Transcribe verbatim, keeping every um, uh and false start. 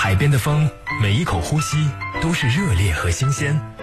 海边的风，每一口呼吸都是热烈和新鲜。